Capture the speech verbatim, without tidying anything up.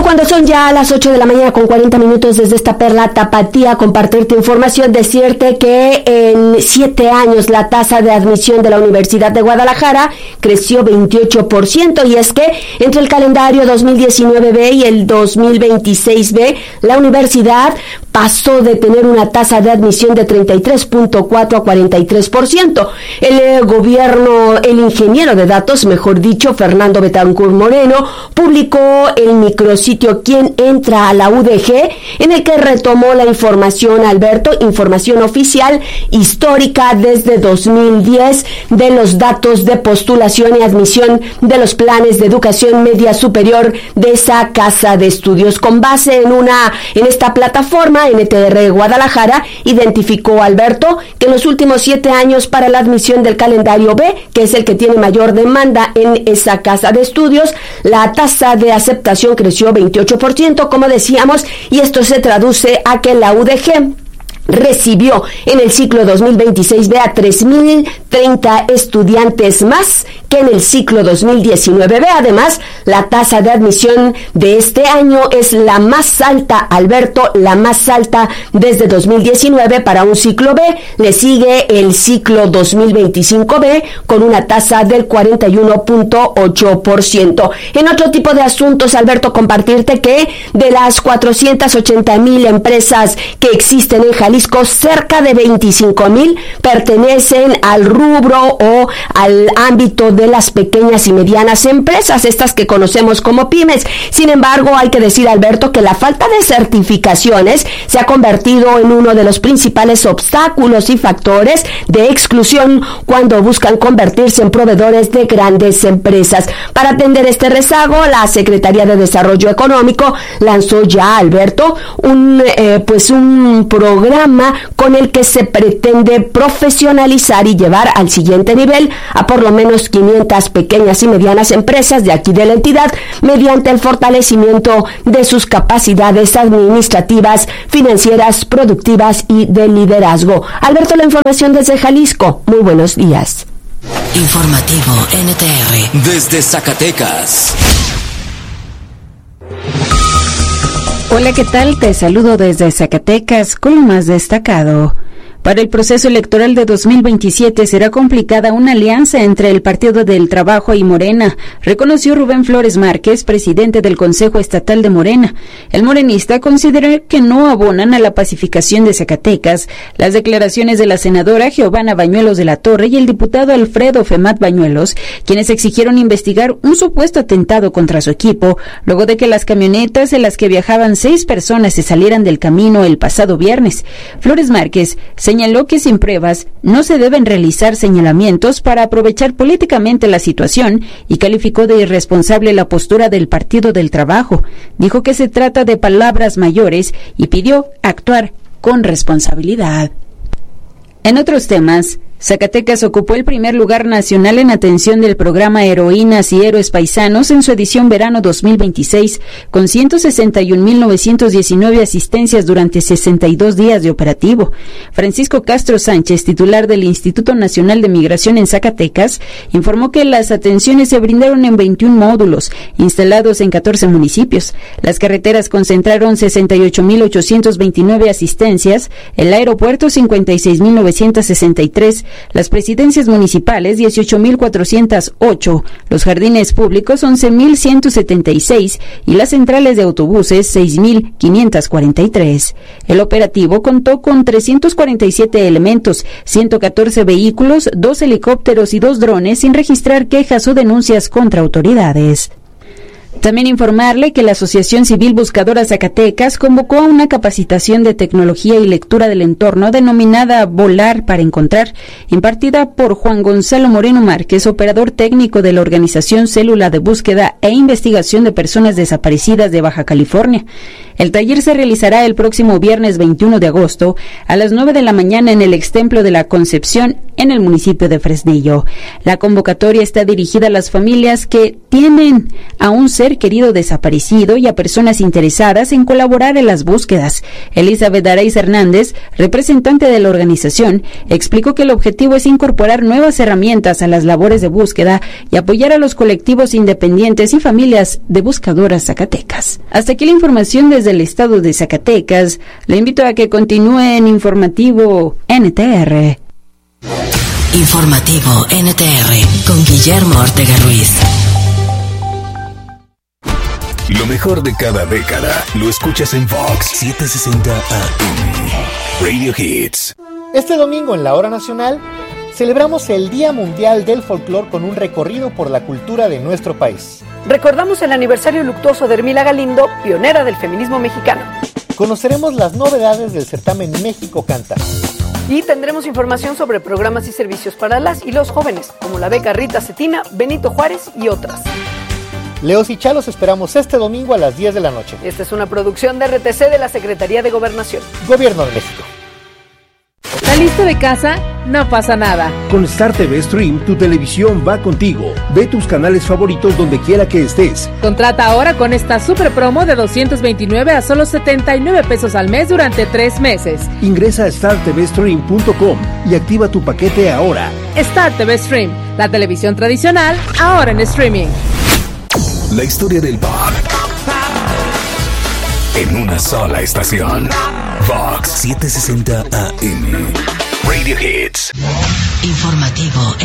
cuando son ya las ocho de la mañana con cuarenta minutos desde esta perla tapatía, compartirte información, decirte que en siete años la tasa de admisión de la Universidad de Guadalajara creció veintiocho por ciento, y es que entre el calendario dos mil diecinueve B y el dos mil veintiséis B, la universidad pasó de tener una tasa de admisión de treinta y tres punto cuatro a cuarenta y tres por ciento. El eh, gobierno, el ingeniero de datos, mejor dicho, Fernando Betancur Moreno, publicó el micrositio Quién entra a la U D G, en el que retomó la información, Alberto, información oficial histórica desde dos mil diez de los datos de postulación y admisión de los planes de educación media superior de esa casa de estudios. Con base en una en esta plataforma, N T R Guadalajara identificó, Alberto, que en los últimos siete años para la admisión del calendario B, que es el que tiene mayor demanda en esa casa de estudios, la tasa de aceptación creció veintiocho por ciento, como decíamos, y esto se traduce a que la U D G recibió en el ciclo dos mil veintiséis B a tres mil treinta estudiantes más que en el ciclo dos mil diecinueve B. Además, la tasa de admisión de este año es la más alta, Alberto, la más alta desde dos mil diecinueve para un ciclo B. Le sigue el ciclo dos mil veinticinco B con una tasa del cuarenta y uno punto ocho por ciento. En otro tipo de asuntos, Alberto, compartirte que de las cuatrocientas ochenta mil empresas que existen en Jalisco, cerca de veinticinco mil pertenecen al rubro o al ámbito de las pequeñas y medianas empresas, estas que conocemos como pymes. Sin embargo, hay que decir, Alberto, que la falta de certificaciones se ha convertido en uno de los principales obstáculos y factores de exclusión cuando buscan convertirse en proveedores de grandes empresas. Para atender este rezago, la Secretaría de Desarrollo Económico lanzó ya, Alberto, un eh, pues un programa con el que se pretende profesionalizar y llevar al siguiente nivel a por lo menos quinientas pequeñas y medianas empresas de aquí de la entidad mediante el fortalecimiento de sus capacidades administrativas, financieras, productivas y de liderazgo. Alberto, la información desde Jalisco. Muy buenos días. Informativo N T R desde Zacatecas. Hola, ¿qué tal? Te saludo desde Zacatecas con lo más destacado. Para el proceso electoral de dos mil veintisiete será complicada una alianza entre el Partido del Trabajo y Morena, reconoció Rubén Flores Márquez, presidente del Consejo Estatal de Morena. El morenista considera que no abonan a la pacificación de Zacatecas las declaraciones de la senadora Giovanna Bañuelos de la Torre y el diputado Alfredo Femat Bañuelos, quienes exigieron investigar un supuesto atentado contra su equipo, luego de que las camionetas en las que viajaban seis personas se salieran del camino el pasado viernes. Flores Márquez señaló que sin pruebas no se deben realizar señalamientos para aprovechar políticamente la situación y calificó de irresponsable la postura del Partido del Trabajo. Dijo que se trata de palabras mayores y pidió actuar con responsabilidad. En otros temas, Zacatecas ocupó el primer lugar nacional en atención del programa Heroínas y Héroes Paisanos en su edición verano dos mil veintiséis, con ciento sesenta y un mil novecientos diecinueve asistencias durante sesenta y dos días de operativo. Francisco Castro Sánchez, titular del Instituto Nacional de Migración en Zacatecas, informó que las atenciones se brindaron en veintiún módulos, instalados en catorce municipios. Las carreteras concentraron sesenta y ocho mil ochocientos veintinueve asistencias, el aeropuerto cincuenta y seis mil novecientos sesenta y tres, las presidencias municipales dieciocho mil cuatrocientos ocho, los jardines públicos once mil ciento setenta y seis y las centrales de autobuses seis mil quinientos cuarenta y tres. El operativo contó con trescientos cuarenta y siete elementos, ciento catorce vehículos, dos helicópteros y dos drones sin registrar quejas o denuncias contra autoridades. También informarle que la Asociación Civil Buscadora Zacatecas convocó a una capacitación de tecnología y lectura del entorno denominada Volar para Encontrar, impartida por Juan Gonzalo Moreno Márquez, operador técnico de la organización Célula de Búsqueda e Investigación de Personas Desaparecidas de Baja California. El taller se realizará el próximo viernes veintiuno de agosto a las nueve de la mañana en el Extemplo de la Concepción en el municipio de Fresnillo. La convocatoria está dirigida a las familias que tienen a un ser ser querido desaparecido y a personas interesadas en colaborar en las búsquedas. Elizabeth Araiz Hernández, representante de la organización, explicó que el objetivo es incorporar nuevas herramientas a las labores de búsqueda y apoyar a los colectivos independientes y familias de buscadoras zacatecas. Hasta aquí la información desde el estado de Zacatecas. Le invito a que continúe en Informativo N T R. Informativo N T R con Guillermo Ortega Ruiz. Lo mejor de cada década lo escuchas en Vox setecientos sesenta A M Radio Hits. Este domingo en la Hora Nacional celebramos el Día Mundial del Folclor con un recorrido por la cultura de nuestro país. Recordamos el aniversario luctuoso de Hermila Galindo, pionera del feminismo mexicano. Conoceremos las novedades del certamen México Canta. Y tendremos información sobre programas y servicios para las y los jóvenes, como la beca Rita Cetina, Benito Juárez y otras. Leos y Chalos esperamos este domingo a las diez de la noche. Esta es una producción de R T C de la Secretaría de Gobernación. Gobierno de México. ¿Saliste de casa? No pasa nada. Con Star T V Stream, tu televisión va contigo. Ve tus canales favoritos donde quiera que estés. Contrata ahora con esta super promo de doscientos veintinueve a solo setenta y nueve pesos al mes durante tres meses. Ingresa a star t v stream punto com y activa tu paquete ahora. Star T V Stream, la televisión tradicional, ahora en streaming. La historia del pop en una sola estación. Vox setecientos sesenta A M Radio Hits. Informativo